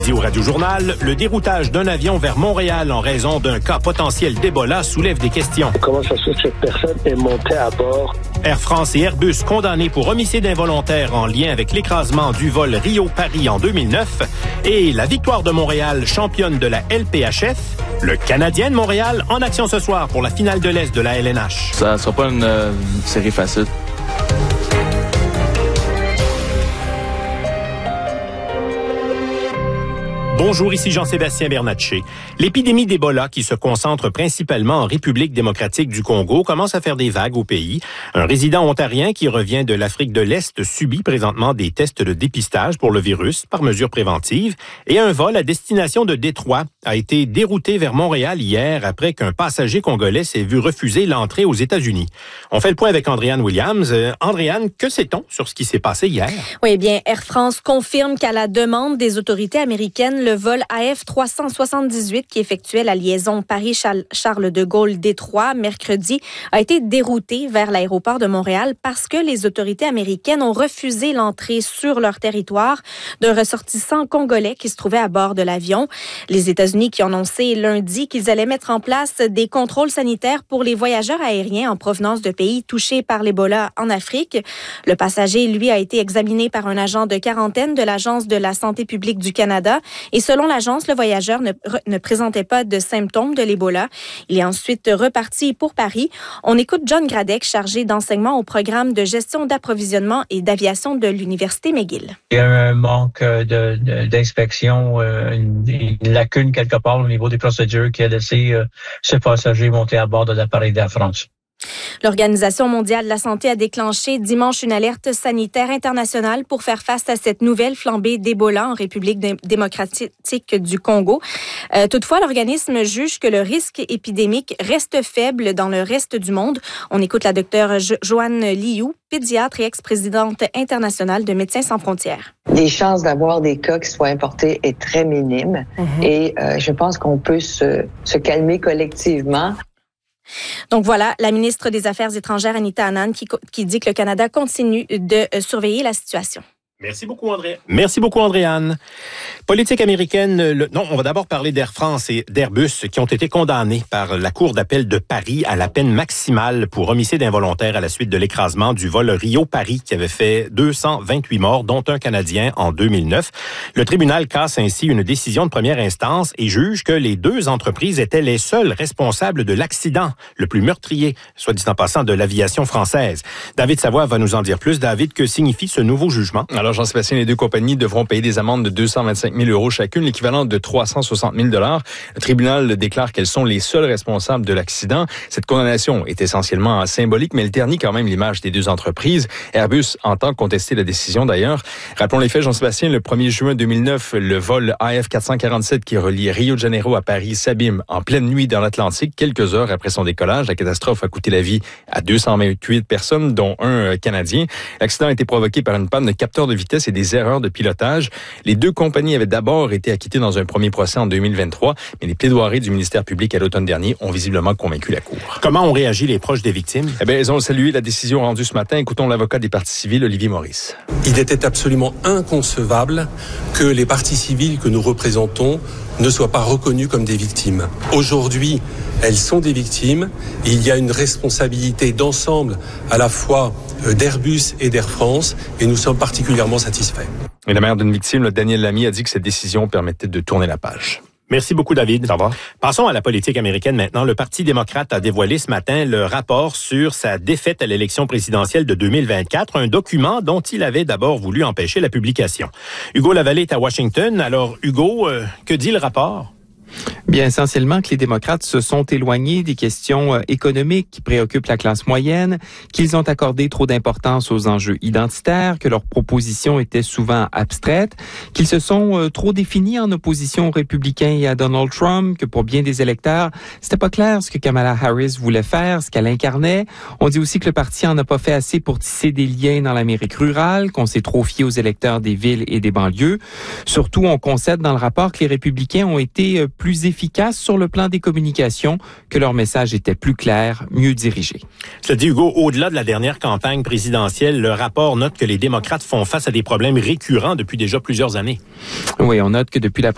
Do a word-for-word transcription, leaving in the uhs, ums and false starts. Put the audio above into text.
Dit au Radio-Journal, le déroutage d'un avion vers Montréal en raison d'un cas potentiel d'Ebola soulève des questions. Comment ça se fait que cette personne est montée à bord? Air France et Airbus condamnés pour homicide involontaire en lien avec l'écrasement du vol Rio-Paris en deux mille neuf. Et la victoire de Montréal, championne de la L P H F. Le Canadien de Montréal en action ce soir pour la finale de l'Est de la L N H. Ça ne sera pas une, euh, une série facile. Bonjour, ici Jean-Sébastien Bernatchez. L'épidémie d'Ebola, qui se concentre principalement en République démocratique du Congo, commence à faire des vagues au pays. Un résident ontarien qui revient de l'Afrique de l'Est subit présentement des tests de dépistage pour le virus par mesure préventive. Et un vol à destination de Détroit a été dérouté vers Montréal hier après qu'un passager congolais s'est vu refuser l'entrée aux États-Unis. On fait le point avec Andréane Williams. Euh, Andréane, que sait-on sur ce qui s'est passé hier? Oui, bien, Air France confirme qu'à la demande des autorités américaines, le vol A F trois cent soixante-dix-huit qui effectuait la liaison Paris-Charles de Gaulle-Détroit mercredi a été dérouté vers l'aéroport de Montréal parce que les autorités américaines ont refusé l'entrée sur leur territoire d'un ressortissant congolais qui se trouvait à bord de l'avion. Les États-Unis qui ont annoncé lundi qu'ils allaient mettre en place des contrôles sanitaires pour les voyageurs aériens en provenance de pays touchés par l'Ebola en Afrique. Le passager, lui, a été examiné par un agent de quarantaine de l'Agence de la santé publique du Canada et selon l'agence, le voyageur ne, ne présentait pas de symptômes de l'Ebola. Il est ensuite reparti pour Paris. On écoute John Gradec, chargé d'enseignement au programme de gestion d'approvisionnement et d'aviation de l'Université McGill. Il y a un manque de, de, d'inspection, une, une lacune quelque part au niveau des procédures qui a laissé euh, ce passager monter à bord de l'appareil d'Air France. L'Organisation mondiale de la santé a déclenché dimanche une alerte sanitaire internationale pour faire face à cette nouvelle flambée d'Ebola en République démocratique du Congo. Euh, toutefois, l'organisme juge que le risque épidémique reste faible dans le reste du monde. On écoute la docteure jo- Joanne Liu, pédiatre et ex-présidente internationale de Médecins sans frontières. Les chances d'avoir des cas qui soient importés est très minime mm-hmm. et euh, je pense qu'on peut se, se calmer collectivement. Donc voilà, la ministre des Affaires étrangères, Anita Anand, qui, qui dit que le Canada continue de surveiller la situation. Merci beaucoup, André. Merci beaucoup, Andréane. Politique américaine, le... non, on va d'abord parler d'Air France et d'Airbus qui ont été condamnés par la Cour d'appel de Paris à la peine maximale pour homicide involontaire à la suite de l'écrasement du vol Rio-Paris qui avait fait deux cent vingt-huit morts, dont un Canadien en deux mille neuf. Le tribunal casse ainsi une décision de première instance et juge que les deux entreprises étaient les seules responsables de l'accident le plus meurtrier, soit dit en passant, de l'aviation française. David Savoie va nous en dire plus. David, que signifie ce nouveau jugement? Alors, Jean-Sébastien, les deux compagnies devront payer des amendes de deux cent vingt-cinq mille euros chacune, l'équivalent de trois cent soixante mille dollars. Le tribunal déclare qu'elles sont les seules responsables de l'accident. Cette condamnation est essentiellement symbolique, mais elle ternit quand même l'image des deux entreprises. Airbus entend contester la décision d'ailleurs. Rappelons les faits, Jean-Sébastien, le premier juin deux mille neuf, le vol A F quatre cent quarante-sept qui relie Rio de Janeiro à Paris s'abîme en pleine nuit dans l'Atlantique, quelques heures après son décollage. La catastrophe a coûté la vie à deux cent vingt-huit personnes, dont un Canadien. L'accident a été provoqué par une panne de capteur de vitesse et des erreurs de pilotage. Les deux compagnies avaient d'abord été acquittées dans un premier procès en deux mille vingt-trois, mais les plaidoiries du ministère public à l'automne dernier ont visiblement convaincu la Cour. Comment ont réagi les proches des victimes? Eh bien, ils ont salué la décision rendue ce matin. Écoutons l'avocat des parties civiles, Olivier Maurice. Il était absolument inconcevable que les parties civiles que nous représentons ne soient pas reconnues comme des victimes. Aujourd'hui, elles sont des victimes. Il y a une responsabilité d'ensemble à la fois d'Airbus et d'Air France et nous sommes particulièrement satisfaits. Et la mère d'une victime, Daniel Lamy, a dit que cette décision permettait de tourner la page. Merci beaucoup, David. Au revoir. Passons à la politique américaine maintenant. Le Parti démocrate a dévoilé ce matin le rapport sur sa défaite à l'élection présidentielle de deux mille vingt-quatre, un document dont il avait d'abord voulu empêcher la publication. Hugo Lavallée est à Washington. Alors, Hugo, euh, que dit le rapport? Bien, essentiellement que les démocrates se sont éloignés des questions euh, économiques qui préoccupent la classe moyenne, qu'ils ont accordé trop d'importance aux enjeux identitaires, que leurs propositions étaient souvent abstraites, qu'ils se sont euh, trop définis en opposition aux républicains et à Donald Trump, que pour bien des électeurs, c'était pas clair ce que Kamala Harris voulait faire, ce qu'elle incarnait. On dit aussi que le parti en a pas fait assez pour tisser des liens dans l'Amérique rurale, qu'on s'est trop fié aux électeurs des villes et des banlieues. Surtout, on concède dans le rapport que les républicains ont été euh, plus efficaces sur le plan des communications, que leur message était plus clair, mieux dirigé. Cela dit, Hugo, au-delà de la dernière campagne présidentielle, le rapport note que les démocrates font face à des problèmes récurrents depuis déjà plusieurs années. Oui, on note que depuis la